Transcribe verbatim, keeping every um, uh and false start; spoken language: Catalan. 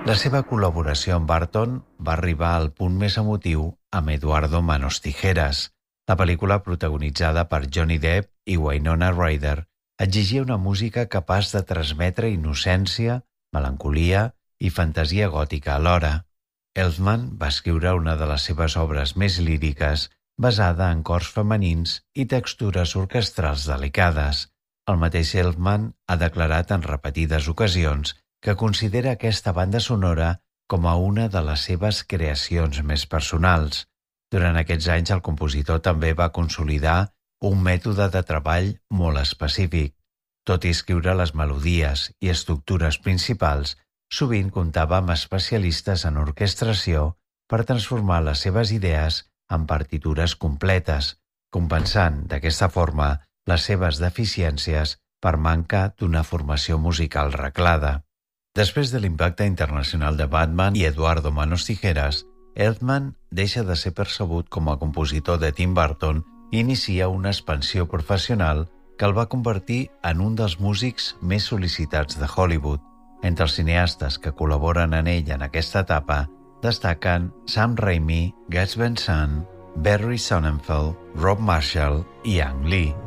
La seva col·laboració amb Barton va arribar al punt més emotiu amb Eduardo Manos Tijeras. La pel·lícula, protagonitzada per Johnny Depp i Winona Ryder, exigia una música capaç de transmetre innocència, melancolia i fantasia gòtica alhora. Elfman va escriure una de les seves obres més líriques, basada en cors femenins i textures orquestrals delicades. El mateix Elfman ha declarat en repetides ocasions que considera aquesta banda sonora com a una de les seves creacions més personals. Durant aquests anys, el compositor també va consolidar un mètode de treball molt específic. Tot i escriure les melodies i estructures principals, sovint comptava amb especialistes en orquestració per transformar les seves idees en partitures completes, compensant d'aquesta forma les seves deficiències per manca d'una formació musical reglada. Després de l'impacte internacional de Batman i Eduardo Manos Tijeras, Elfman deixa de ser percebut com a compositor de Tim Burton i inicia una expansió professional que el va convertir en un dels músics més sol·licitats de Hollywood. Entre els cineastes que col·laboren en ell en aquesta etapa destaquen Sam Raimi, Gus Van Sant, Barry Sonnenfeld, Rob Marshall i Ang Lee.